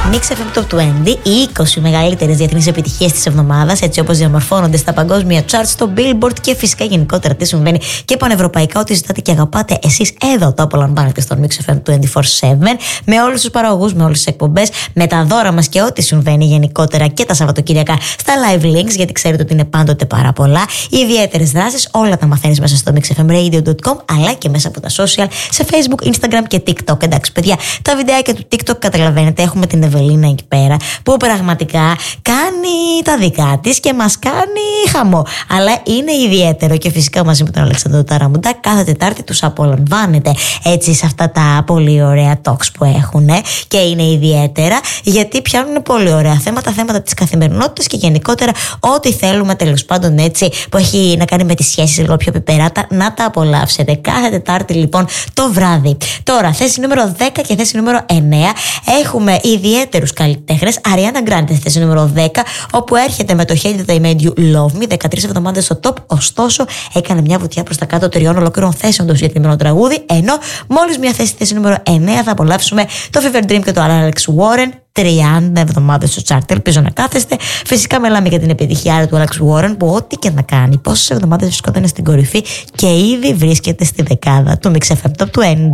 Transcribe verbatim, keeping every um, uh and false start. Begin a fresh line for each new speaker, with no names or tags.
Mix εφ εμ Top είκοσι, οι είκοσι μεγαλύτερες διεθνείς επιτυχίες της εβδομάδας, έτσι όπως διαμορφώνονται στα παγκόσμια charts, στο Billboard και φυσικά γενικότερα τι συμβαίνει και πανευρωπαϊκά, ό,τι ζητάτε και αγαπάτε εσείς εδώ το απολαμβάνετε στο Mix εφ εμ είκοσι τέσσερα επτά, με όλους τους παραγωγούς, με όλες τις εκπομπές, με τα δώρα μας και ό,τι συμβαίνει γενικότερα και τα Σαββατοκύριακα στα live links, γιατί ξέρετε ότι είναι πάντοτε πάρα πολλά. Οι ιδιαίτερες δράσεις, όλα τα μαθαίνεις μέσα στο mix f m radio dot com, αλλά και μέσα από τα social, σε Facebook, Instagram και TikTok. Εντάξει, παιδιά, τα βιντεάκια του TikTok καταλαβαίνετε, έχουμε την Ευελίνα εκεί πέρα, που πραγματικά κάνει τα δικά της και μας κάνει χαμό. Αλλά είναι ιδιαίτερο και φυσικά μαζί με τον Αλεξάνδρο Ταραμουντά κάθε Τετάρτη τους απολαμβάνετε έτσι σε αυτά τα πολύ ωραία talks που έχουν και είναι ιδιαίτερα γιατί πιάνουν πολύ ωραία θέματα, θέματα της καθημερινότητας και γενικότερα ό,τι θέλουμε τέλος πάντων έτσι που έχει να κάνει με τις σχέσεις λίγο πιο πιπεράτα να τα απολαύσετε κάθε Τετάρτη λοιπόν το βράδυ. Τώρα θέση νούμερο δέκα και θέση νούμερο εννέα έχουμε ιδιαίτερους καλλιτέχνες. Ariana Grande θέση νούμερο δέκα, όπου έρχεται με το Hate That I Made You Love Me, δεκατρείς εβδομάδες στο top, ωστόσο έκανε μια βουτιά προς τα κάτω τριών ολόκληρων θέσεων το συγκεκριμένο τραγούδι, ενώ μόλις μια θέση, θέση νούμερο εννέα θα απολαύσουμε το Fever Dream και το Alex Warren, τριάντα εβδομάδες στο chart. Ελπίζω να κάθεστε. Φυσικά μιλάμε για την επιτυχία του Alex Warren, που ό,τι και να κάνει, πόσες εβδομάδες βρισκόταν στην κορυφή και ήδη βρίσκεται στη δεκάδα του Mix εφ εμ Top είκοσι.